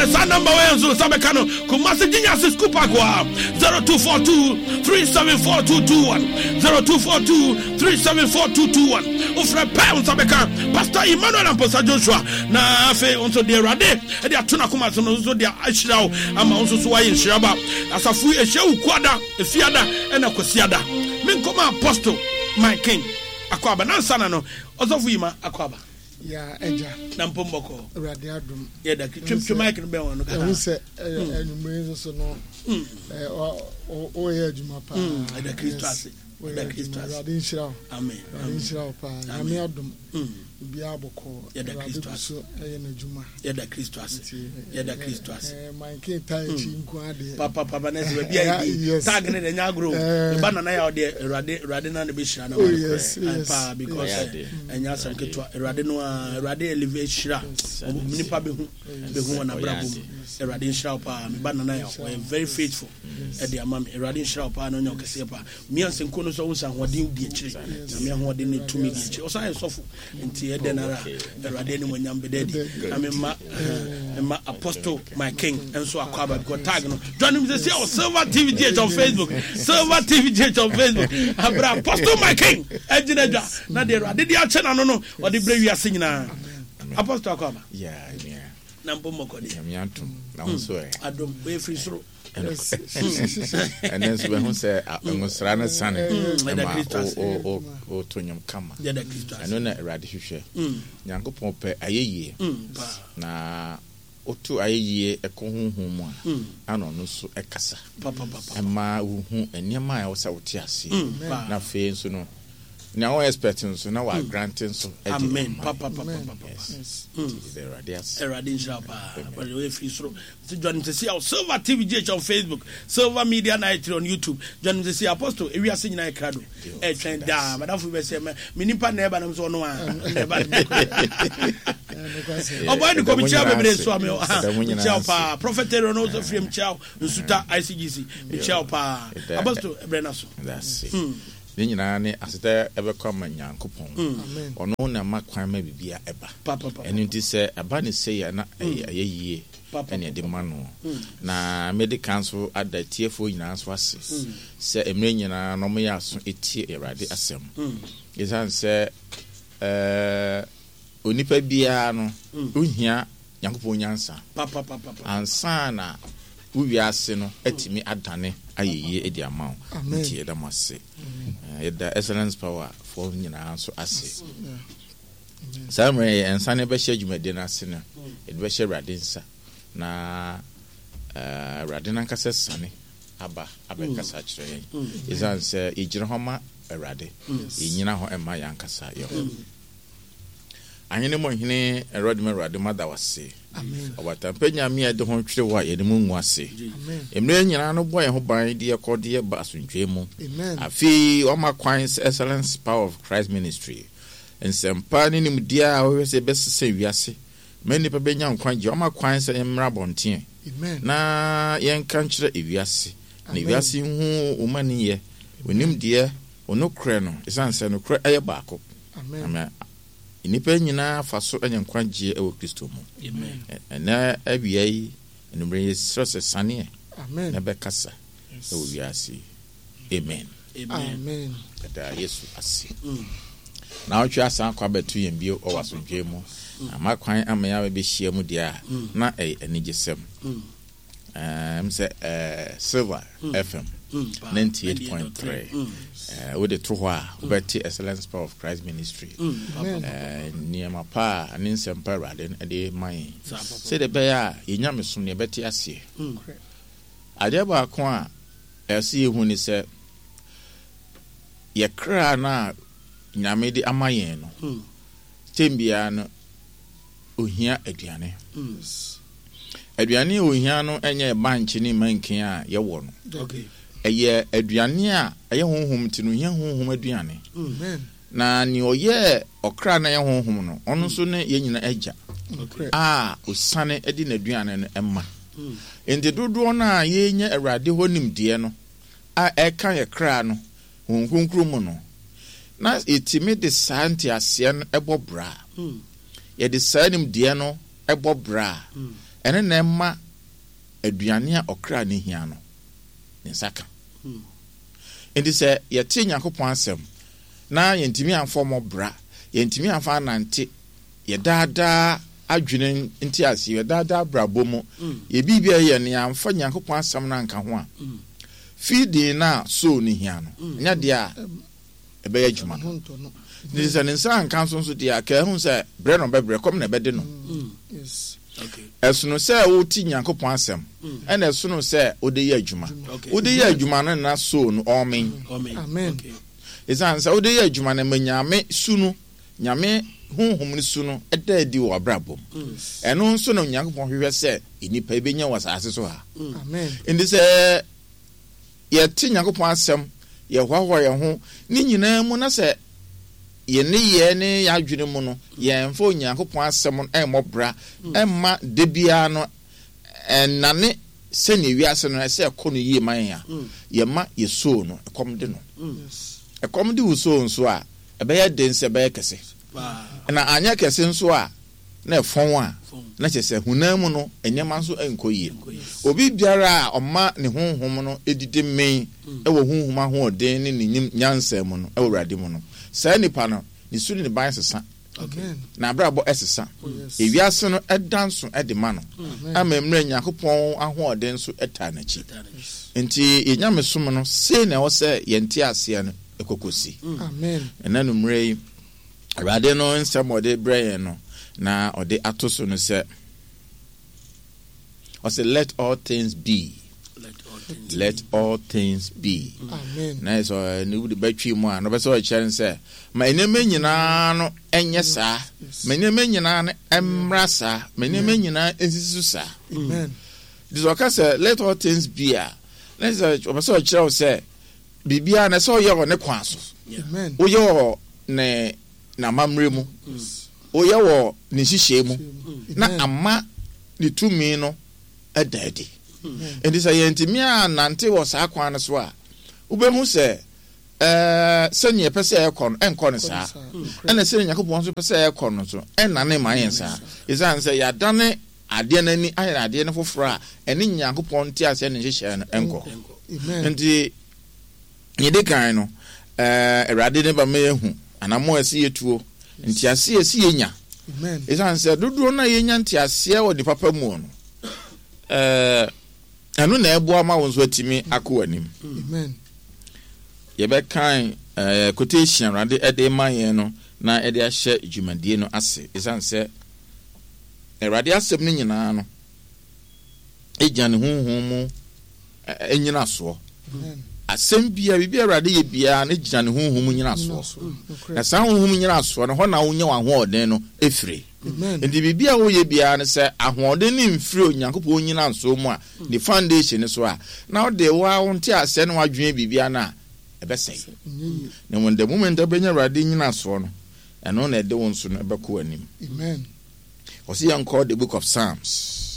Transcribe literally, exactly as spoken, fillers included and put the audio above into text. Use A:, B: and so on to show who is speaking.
A: Sa number way so sabekano kumasi jinya se scoop akwa zero two four two three seven four two two one zero two four two three seven four two two one ofre pa sabeka Pastor Emmanuel Amposa Joshua na afe onso de rade e de atuna kuma so no so de ahirawo ama onso so waye nhiraba asafu ehyewu kwada efiada e na kwasiada min koma apostle my king akwaba na sana no ozofu yima akwaba
B: ya eja
A: na mpomboko
B: radio adum
A: ya da twetwe mic no be won no
B: ka se enumere so no eh o o ye aduma pa
A: da Kristo ase da Kristo ase
B: radio nshira
A: amen
B: radio nshira pa ame adum bi aboko
A: ya da Kristo ase
B: eh na aduma
A: ya da Kristo ase ya da Kristo ase
B: eh my king tai chi nko ade
A: papa papa na se bia yi tag ne de nya agro ba na na ya de radio radio na ne be shira na pa because enya sam ketwa radio no radio elevate shira nipa be hu be hu na brabo radio shira pa me ba na na ya very faithful e de amam radio shira pa no nya okese pa mi anse nko no so wo san hodin di akire na me hodin ne tumi di akire o san sofo nti e de na radio ne mo nyam be dedi amema ma apostle my king enso akwaba because tag no join him say o Silver T V G H on Facebook Silver T V G H on Facebook abra apostle my king ejinedwa na de radio di ache na no no o de bre wi ase nyina apostle akwaba
C: yeah yeah
A: na mpomo kodi
C: me antum na ho so e
A: adom we free soro
C: and then so when say ngosra na sane o o o tonyam kama
A: ya da Kristo
C: ano na radio hwehwe nyankopon pe ayeye na otu ayeye ekohunhum mu a ano no so ekasa
A: papa papa
C: ema uhu enema a wo sa wote ase na fe nso no na we expecting so na wa granting so
A: amen papa papa papa
C: the radius
A: eradin shapa but we free so to join to see our Silver T V G H on Facebook Silver Media Night on YouTube join to see apostle e wi ase nyina krado e twen da madam fu be say me nipa na eba na so no a eba o boy the come chia be so am chia pa prophet no so free chia nsuta I C G C chia pa apostle ebrena so
C: that's it ni nyina ne asete ebekwa manyankopon ono na makwan ma bibia eba eni nti se aba ne se ya na ayeyie ene de mano na medical so adatiefo nyina so ase se emre nyina no mo ya so etie erade asem isan se eh onipa bia no ohia nyankopon nyansa
A: papa papa
C: ansa na uwiase no etimi adane ayeye edi amaw nti eda mase the excellence power for nyina so ase samre ensane be hye dwumade na ase no e be hye radinsa na eh radina kase sane aba abekasa kire yen izanse ejire homa erade enyina ho ema yankasa yo anyene mo hene erode me rade mada wase amen obatampe nyame ade ho twire wa ye mu ngu ase amen emre nyina no boy ho ban de ekode ye ba asontwe mu amen afi o makwan excellence power of Christ ministry ensempa ni nimdia o se besese wiase mani pa benya nkwan je o makwan se emra bonten amen na yen kan kire ewiase na ewiase hu o mani ye onim de onokre no isanse no kre aye baako amen inipa nyina faso enyankwagie ewo Kristo mu amen na abiai enumre yesrose sane amen na bekasa ewo wiase amen amen da Yesu asi na otwa san kwa betu yembio o wasodwe mu amakwan amaya be hia mu dia na enigesem um say uh Silver F M ninety-eight point three uh with the Truwa Betty Excellence Power of Christ Ministry uh niema pa aninsempa raden ade man say the bear yenyame so ne beti ase ade ba ko a ese ehu ni se ye kra na nyame di amayen no tembia no ohia aduane aduane ohia no enye banchi ni mankin a ye wo no okay eye aduane a eye honhom ti no hia honhom aduane amen na ni oye okra na ye honhom no ono so ne ye nyina agya ah osane edi na aduane no emma ende dodo na ye nya awrade honim de no a eka ye kra no honkunkrum no na etimi de santi ase no ebobra ye de sanim de no ebobra ene na ma aduane a okra ne hia no ne saka enti se ye tie Nyankopon asem na yentimi anfo mo bra yentimi anfa nante ye daadaa adwene nti ase ye daadaa brabo mu ye bibia ye ne anfa Nyankopon asem na nka ho a feeding na so ne hia no nya de a ebe ya juma ni se ne nsa nka so so de a ka hu se bre no bebre kom na bede no
B: yes
C: okay esuno se wo ti Nyankopon asem ena esuno se ode ya adwuma ode ya adwuma no na so no amen
B: amen
C: izan se ode ya adwuma na manyame sunu nyame honhom ni sunu eda di wo abrabom eno nso na Nyankopon hwehwe se enipa ebenya wasase so ha
B: amen
C: indi se ye ti Nyankopon asem ye hwahwa ye ho ni nyina mu na se ye ne ye ne ya adwene mu no ye mfo Nyankopon asem e mobra e ma de bia no enane se ne wiase no se ekono yie man ya ye ma ye so no ekom de no ekom de wo so nso a ebe ye den se be kese na anya kese nso a na efon a na chese hunamu no enyama nso enkoyie obi biara a oma ne honhom no edide men e wo honhom ahoden ne ne nyansa mu no e wurade mu no sa nipa no ne suri ne ban sesa
B: amen
C: na abrabo esesa ewiase no edanso ede ma no amemre Nyankopon ahoden so eta na chi enti yenyame som no se na wo se yenti ase no ekokosi
B: amen
C: enanu mrei awade no nsɛmɔde brɛ no na ɔde atoso no sɛ ɔsɛ let all things be let all things be
B: amen
C: na so ne wudi batwi mu a no bɛsɛ ɔkyerɛ sɛ ma eneme nyinaa no ɛnyɛ saa ma eneme nyinaa no ɛmra saa ma eneme nyinaa ensisi saa
B: amen
C: this ɔka sɛ let all things be a na sɛ ɔbɛsɛ ɔkyerɛ sɛ bibia na sɛ ɔyɛ wɔ ne kwan so
B: amen
C: ɔyɛ wɔ ne na mamre mu oye wo ni hihye mu na ama ni tumi no edadi enti say yentimi a nante wo saa kwan so a ubehu se eh senye pese ekon enko ne saa ena senye Yakobon so pese ekon no so ena ne man yen saa izan say ya dane ade na ni ayira ade ne foforo a ene Yakobon ti ase ne hihye no enko enti yede kan no eh erade ne ba me ehu anamo esi yetuo ntiase esi yenya
B: amen
C: esan se dodo na yenya ntiase wo di papa mu no eh anu na ebo ama wonso atimi akwanim
B: amen
C: ye be kan eh quotation rade ede mayen no na ede ahye dwumadie no ase esan se erade asem no nyina no ejane honhom mu enyina so
B: amen
C: asem bia bibia erade ye bia na gina ne honhom nyina so na san honhom nyina so no ho na wonya wahoɔden no efire ndi bibia wo ye bia ne se ahoɔden ne mfire Onyankopɔn nyina so mu a the foundation so a na wo de wa wonte ase ne wadwen bibia na ebesai ne when the moment abenya erade nyina so no ɛno na ɛde won so no ebɛkɔ anim
B: amen
C: osi yan call the book of Psalms